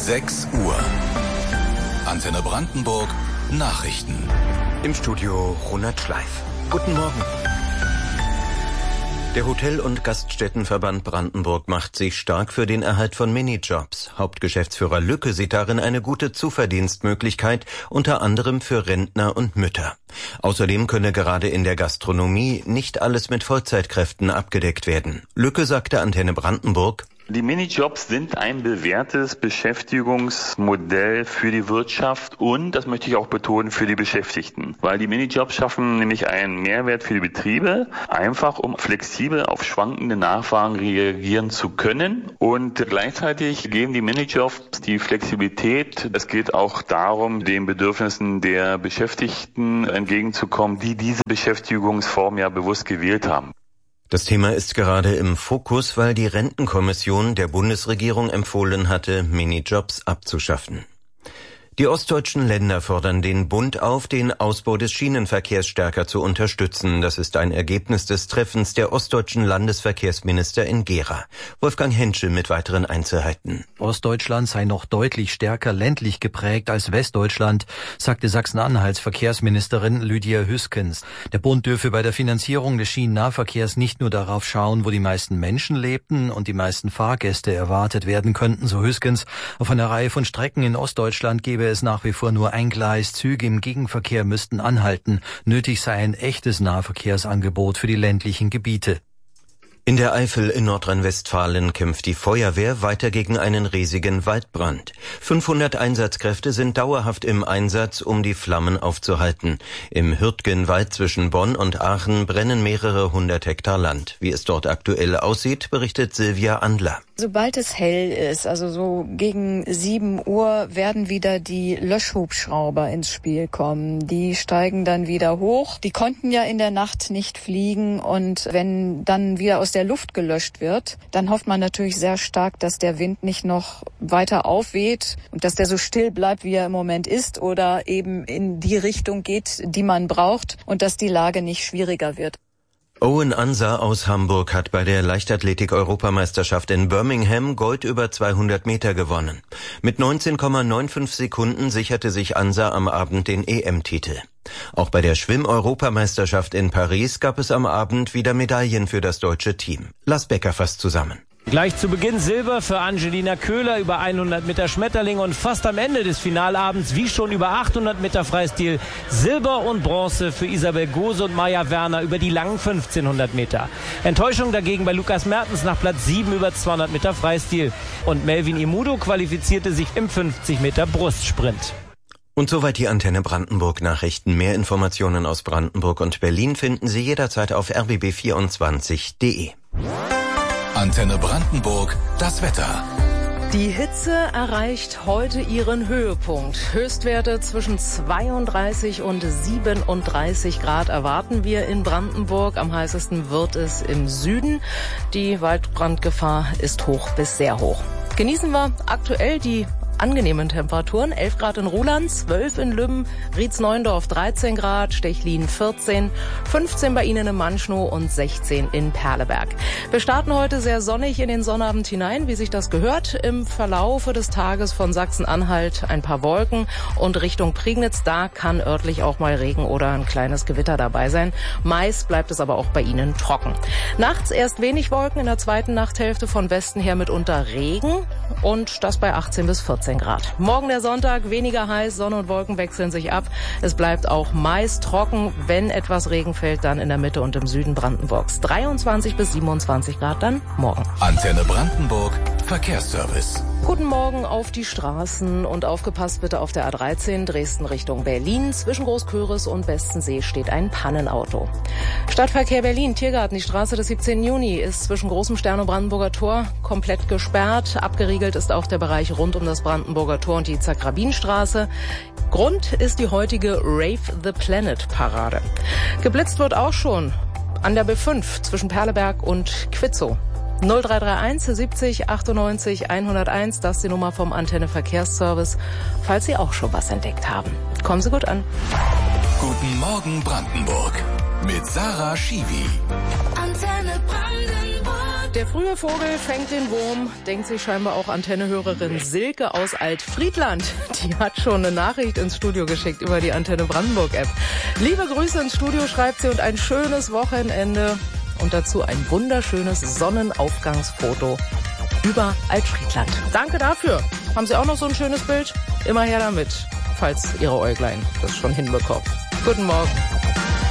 6 Uhr. Antenne Brandenburg Nachrichten. Im Studio Ronald Schleif. Guten Morgen. Der Hotel- und Gaststättenverband Brandenburg macht sich stark für den Erhalt von Minijobs. Hauptgeschäftsführer Lücke sieht darin eine gute Zuverdienstmöglichkeit, unter anderem für Rentner und Mütter. Außerdem könne gerade in der Gastronomie nicht alles mit Vollzeitkräften abgedeckt werden. Lücke sagte Antenne Brandenburg: Die Minijobs sind ein bewährtes Beschäftigungsmodell für die Wirtschaft und, das möchte ich auch betonen, für die Beschäftigten. Weil die Minijobs schaffen nämlich einen Mehrwert für die Betriebe, einfach um flexibel auf schwankende Nachfragen reagieren zu können. Und gleichzeitig geben die Minijobs die Flexibilität. Es geht auch darum, den Bedürfnissen der Beschäftigten entgegenzukommen, die diese Beschäftigungsform ja bewusst gewählt haben. Das Thema ist gerade im Fokus, weil die Rentenkommission der Bundesregierung empfohlen hatte, Minijobs abzuschaffen. Die ostdeutschen Länder fordern den Bund auf, den Ausbau des Schienenverkehrs stärker zu unterstützen. Das ist ein Ergebnis des Treffens der ostdeutschen Landesverkehrsminister in Gera. Wolfgang Henschel mit weiteren Einzelheiten. Ostdeutschland sei noch deutlich stärker ländlich geprägt als Westdeutschland, sagte Sachsen-Anhalts Verkehrsministerin Lydia Hüskens. Der Bund dürfe bei der Finanzierung des Schienennahverkehrs nicht nur darauf schauen, wo die meisten Menschen lebten und die meisten Fahrgäste erwartet werden könnten, so Hüskens. Auf einer Reihe von Strecken in Ostdeutschland gebe es nach wie vor nur ein Gleis, Züge im Gegenverkehr müssten anhalten. Nötig sei ein echtes Nahverkehrsangebot für die ländlichen Gebiete. In der Eifel in Nordrhein-Westfalen kämpft die Feuerwehr weiter gegen einen riesigen Waldbrand. 500 Einsatzkräfte sind dauerhaft im Einsatz, um die Flammen aufzuhalten. Im Hürtgenwald zwischen Bonn und Aachen brennen mehrere 100 Hektar Land. Wie es dort aktuell aussieht, berichtet Silvia Andler. Sobald es hell ist, also so gegen 7 Uhr, werden wieder die Löschhubschrauber ins Spiel kommen. Die steigen dann wieder hoch. Die konnten ja in der Nacht nicht fliegen und wenn dann wieder aus der Luft gelöscht wird, dann hofft man natürlich sehr stark, dass der Wind nicht noch weiter aufweht und dass der so still bleibt, wie er im Moment ist oder eben in die Richtung geht, die man braucht und dass die Lage nicht schwieriger wird. Owen Ansah aus Hamburg hat bei der Leichtathletik-Europameisterschaft in Birmingham Gold über 200 Meter gewonnen. Mit 19,95 Sekunden sicherte sich Ansah am Abend den EM-Titel. Auch bei der Schwimm-Europameisterschaft in Paris gab es am Abend wieder Medaillen für das deutsche Team. Lars Becker fasst zusammen. Gleich zu Beginn Silber für Angelina Köhler über 100 Meter Schmetterling und fast am Ende des Finalabends, wie schon über 800 Meter Freistil, Silber und Bronze für Isabel Gose und Maja Werner über die langen 1500 Meter. Enttäuschung dagegen bei Lukas Mertens nach Platz 7 über 200 Meter Freistil. Und Melvin Imudo qualifizierte sich im 50 Meter Brustsprint. Und soweit die Antenne Brandenburg Nachrichten. Mehr Informationen aus Brandenburg und Berlin finden Sie jederzeit auf rbb24.de. Antenne Brandenburg, das Wetter. Die Hitze erreicht heute ihren Höhepunkt. Höchstwerte zwischen 32 und 37 Grad erwarten wir in Brandenburg. Am heißesten wird es im Süden. Die Waldbrandgefahr ist hoch bis sehr hoch. Genießen wir aktuell die angenehmen Temperaturen. 11 Grad in Ruhland, 12 in Lübben, Rietz-Neuendorf 13 Grad, Stechlin 14, 15 bei Ihnen in Manschnow und 16 in Perleberg. Wir starten heute sehr sonnig in den Sonnabend hinein, wie sich das gehört. Im Verlaufe des Tages von Sachsen-Anhalt ein paar Wolken und Richtung Prignitz, da kann örtlich auch mal Regen oder ein kleines Gewitter dabei sein. Meist bleibt es aber auch bei Ihnen trocken. Nachts erst wenig Wolken, in der zweiten Nachthälfte von Westen her mitunter Regen und das bei 18 bis 14 Grad. Morgen der Sonntag, weniger heiß, Sonne und Wolken wechseln sich ab. Es bleibt auch meist trocken, wenn etwas Regen fällt, dann in der Mitte und im Süden Brandenburgs. 23 bis 27 Grad dann morgen. Antenne Brandenburg, Verkehrsservice. Guten Morgen auf die Straßen und aufgepasst bitte auf der A13 Dresden Richtung Berlin. Zwischen Großköris und Bestensee steht ein Pannenauto. Stadtverkehr Berlin, Tiergarten, die Straße des 17. Juni ist zwischen Großem Stern und Brandenburger Tor komplett gesperrt. Abgeriegelt ist auch der Bereich rund um das Brandenburger Tor und die Itzhak-Rabin-Straße. Grund ist die heutige Rave the Planet Parade. Geblitzt wird auch schon an der B5 zwischen Perleberg und Quitzow. 0331 70 98 101, das ist die Nummer vom Antenne Verkehrsservice, falls Sie auch schon was entdeckt haben. Kommen Sie gut an. Guten Morgen Brandenburg mit Sarah Schiwi. Antenne Brandenburg. Der frühe Vogel fängt den Wurm, denkt sich scheinbar auch Antenne-Hörerin Silke aus Altfriedland. Die hat schon eine Nachricht ins Studio geschickt über die Antenne Brandenburg-App. Liebe Grüße ins Studio, schreibt sie, und ein schönes Wochenende. Und dazu ein wunderschönes Sonnenaufgangsfoto über Altfriedland. Danke dafür. Haben Sie auch noch so ein schönes Bild? Immer her damit, falls Ihre Äuglein das schon hinbekommen. Guten Morgen.